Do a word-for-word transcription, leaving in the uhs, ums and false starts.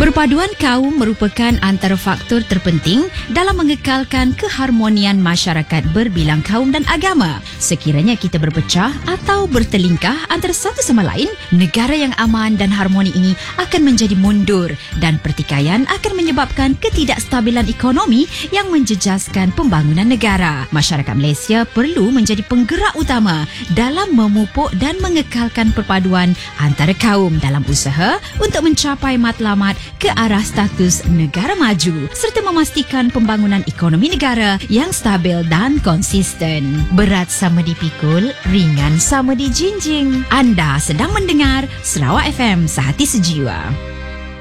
Perpaduan kaum merupakan antara faktor terpenting dalam mengekalkan keharmonian masyarakat berbilang kaum dan agama. Sekiranya kita berpecah atau bertelingkah antara satu sama lain, negara yang aman dan harmoni ini akan menjadi mundur dan pertikaian akan menyebabkan ketidakstabilan ekonomi yang menjejaskan pembangunan negara. Masyarakat Malaysia perlu menjadi penggerak utama dalam memupuk dan mengekalkan perpaduan antara kaum dalam usaha untuk mencapai matlamat ke arah status negara maju serta memastikan pembangunan ekonomi negara yang stabil dan konsisten. Berat sama dipikul, ringan sama dijinjing. Anda sedang mendengar Sarawak F M Sehati Sejiwa.